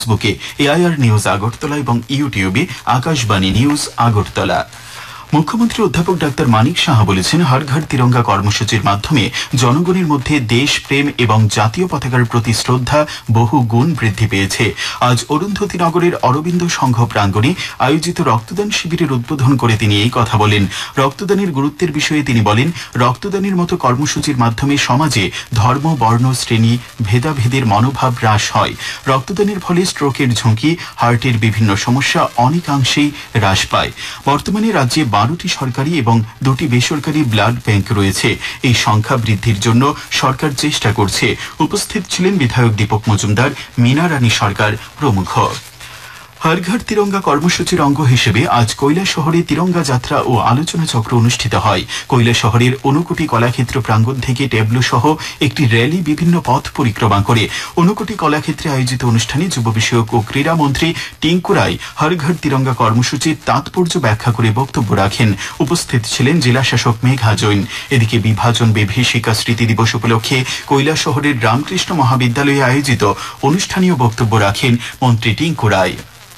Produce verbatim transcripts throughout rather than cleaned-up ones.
ফেসবুকে AIR news Agartala এবং ইউটিউবে আকাশবাণী নিউজ আগরতলা। মুখ্যমন্ত্রী অধ্যাপক ডাক্তার মানিক সাহা বলেছেন, হর ঘর তিরঙ্গা কর্মসূচির মাধ্যমে জনগণের মধ্যে দেশ প্রেম এবং জাতীয় পতাকার প্রতি শ্রদ্ধা বহু গুণ বৃদ্ধি পেয়েছে। আজ অরুন্ধতী নগরের অরবিন্দ সংঘ প্রাঙ্গণে আয়োজিত রক্তদান শিবিরের উদ্বোধন করে তিনি এই কথা বলেন। রক্তদানের গুরুত্বের বিষয়ে তিনি বলেন, রক্তদানের মতো কর্মসূচির মাধ্যমে সমাজে ধর্ম, বর্ণ, শ্রেণী, ভেদাভেদের মনোভাব হ্রাস হয়। রক্তদানের ফলে স্ট্রোকের ঝুঁকি, হার্টের বিভিন্ন সমস্যা অনেকাংশেই হ্রাস পায়। বর্তমানে রাজ্যে বারোটি সরকারি এবং দুটি বেসরকারি ব্লাড ব্যাংক রয়েছে। এই সংখ্যা বৃদ্ধির জন্য সরকার চেষ্টা করছে। উপস্থিত ছিলেন বিধায়ক দীপক মজুমদার, মীনা রানী সরকার প্রমুখ। হর ঘর তিরঙ্গা কর্মসূচির অঙ্গ হিসেবে আজ কৈলাসহরে তিরঙ্গা যাত্রা ও আলোচনা চক্র অনুষ্ঠিত হয়। কৈলাসহরের ঊনকোটি কলাক্ষেত্র প্রাঙ্গণ থেকে ট্যাবলো সহ একটি র্যালি বিভিন্ন পথ পরিক্রমা করে ঊনকোটি কলাক্ষেত্রে আয়োজিত অনুষ্ঠানে যুব বিষয়ক ও ক্রীড়ামন্ত্রী টিঙ্কু রায় হর ঘর তিরঙ্গা কর্মসূচির তাৎপর্য ব্যাখ্যা করে বক্তব্য রাখেন। উপস্থিত ছিলেন জেলাশাসক মেঘা জৈন। এদিকে বিভাজন বিভীষিকা স্মৃতি দিবস উপলক্ষে কৈলাসহরের রামকৃষ্ণ মহাবিদ্যালয়ে আয়োজিত অনুষ্ঠানীয় বক্তব্য রাখেন মন্ত্রী টিঙ্কু রায়।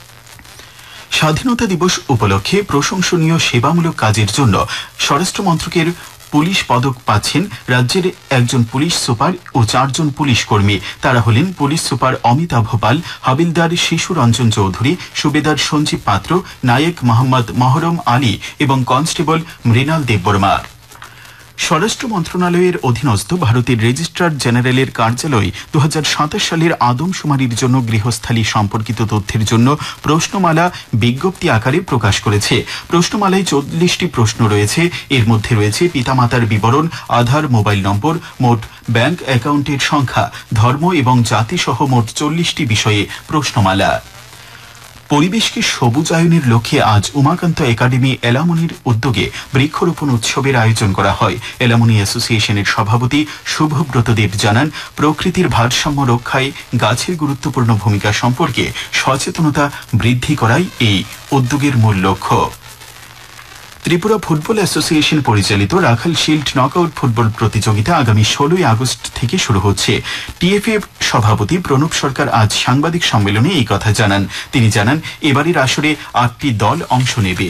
স্বাধীনতা দিবস উপলক্ষে প্রশংসনীয় সেবামূলক কাজের জন্য স্বরাষ্ট্র মন্ত্রকের পুলিশ পদক পাচ্ছেন রাজ্যের একজন পুলিশ সুপার ও চারজন পুলিশ কর্মী। তারা হলেন পুলিশ সুপার অমিতাভ পাল, হাবিলদার শিশু রঞ্জন চৌধুরী, সুবেদার সঞ্জীব পাত্র, নায়েক মোহাম্মদ মহরম আলী এবং কনস্টেবল মৃণাল দেববর্মা। স্বরাষ্ট্র মন্ত্রণালয়ের অধীনস্থ ভারতের রেজিস্ট্রার জেনারেলের কার্যালয় দু হাজার সাতাশ সালের আদমশুমারির জন্য গৃহস্থালী সম্পর্কিত তথ্যের জন্য প্রশ্নমালা বিজ্ঞপ্তি আকারে প্রকাশ করেছে। প্রশ্নমালায় চল্লিশটি প্রশ্ন রয়েছে। এর মধ্যে রয়েছে পিতামাতার বিবরণ, আধার, মোবাইল নম্বর, মোট ব্যাংক অ্যাকাউন্টের সংখ্যা, ধর্ম এবং জাতি সহ মোট চল্লিশটি বিষয়ে প্রশ্নমালা। পরিবেশকে সবুজায়নের লক্ষ্যে আজ উমাকান্ত একাডেমি এলামনির উদ্যোগে বৃক্ষরোপণ উৎসবের আয়োজন করা হয়। এলামনি অ্যাসোসিয়েশনের সভাপতি শুভব্রত দেব জানান, প্রকৃতির ভারসাম্য রক্ষায় গাছের গুরুত্বপূর্ণ ভূমিকা সম্পর্কে সচেতনতা বৃদ্ধি করাই এই উদ্যোগের মূল লক্ষ্য। ত্রিপুরা ফুটবল অ্যাসোসিয়েশন পরিচালিত রাখাল শিল্ড নকআউট ফুটবল প্রতিযোগিতা আগামী ষোলোই আগস্ট থেকে শুরু হচ্ছে। টিএফএ সভাপতি প্রণব সরকার আজ সাংবাদিক সম্মেলনে এই কথা জানান। তিনি জানান, এবারের আসরে আটটি দল অংশ নেবে।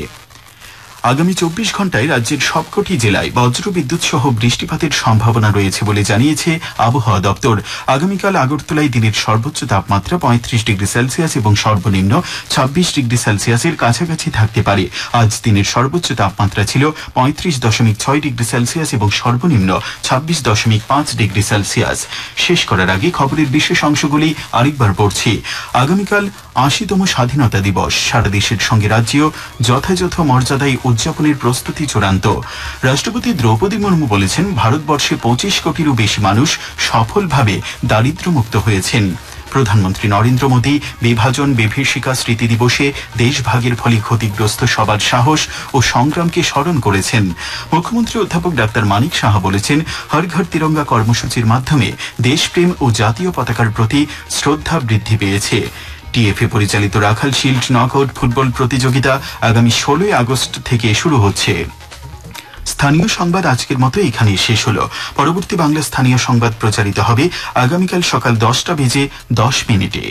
আগামী চব্বিশ ঘন্টায় রাজ্যের সবকটি জেলায় বজ্রবিদ্যুৎ সহ বৃষ্টিপাতের সম্ভাবনা রয়েছে বলে জানিয়েছে আবহাওয়া দপ্তর। আগামীকাল আগরতলায় দিনের সর্বোচ্চ তাপমাত্রা পঁয়ত্রিশ ডিগ্রি সেলসিয়াস এবং সর্বনিম্ন ছাব্বিশ ডিগ্রি সেলসিয়াসের কাছাকাছি থাকতে পারে। আজ দিনের সর্বোচ্চ তাপমাত্রা ছিল পঁয়ত্রিশ দশমিক ছয় ডিগ্রি সেলসিয়াস এবং সর্বনিম্ন ছাব্বিশ দশমিক পাঁচ ডিগ্রি সেলসিয়াস। শেষ করার আগে খবরের বিশেষ অংশগুলি আরেকবার পড়ছি। আগামীকাল আশিতম স্বাধীনতা দিবস। সারা দেশের সঙ্গে রাজ্যেও যথাযথ মর্যাদায় উদযাপনের প্রস্তুতি চূড়ান্ত। রাষ্ট্রপতি দ্রৌপদী মুর্মু বলেছেন, ভারতবর্ষে পঁচিশ কোটিরও বেশি মানুষ সফলভাবে দারিদ্র্যমুক্ত হয়েছেন। প্রধানমন্ত্রী নরেন্দ্র মোদী বিভাজন বিভীষিকা স্মৃতি দিবসে দেশভাগের ফলে ক্ষতিগ্রস্ত সবার সাহস ও সংগ্রামকে স্মরণ করেছেন। মুখ্যমন্ত্রী অধ্যাপক ডাক্তার মানিক সাহা বলেছেন, হর ঘর তিরঙ্গা কর্মসূচির মাধ্যমে দেশপ্রেম ও জাতীয় পতাকার প্রতি শ্রদ্ধা বৃদ্ধি পেয়েছে। টিএফএ পরিচালিত রাখাল শিল্ড নকআউট ফুটবল প্রতিযোগিতা আগামী ষোলোই আগস্ট থেকে শুরু হচ্ছে। স্থানীয় সংবাদ আজকের মতো এখানেই শেষ হলো। পরবর্তী বাংলা স্থানীয় সংবাদ প্রচারিত হবে আগামীকাল সকাল দশটা বেজে দশ মিনিটে।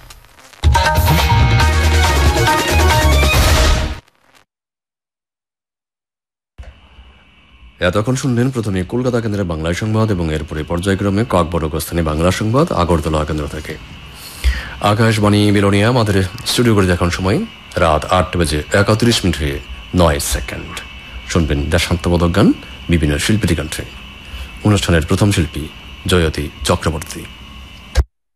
এতক্ষণ শুনলেন প্রথমে কলকাতা কেন্দ্রের বাংলা সংবাদ এবং এরপরে পর্যায়ক্রমে ককবরক স্থানে বাংলা সংবাদ আগরতলা কেন্দ্র থেকে। আকাশবাণী বিলোনিয়া আমাদের স্টুডিও করে দেখার সময় রাত আট বেজে একত্রিশ মিনিটে নয় সেকেন্ড। শুনবেন দেশান্তবোধক গান বিভিন্ন শিল্পীর কণ্ঠে। অনুষ্ঠানের প্রথম শিল্পী জয়তী চক্রবর্তী।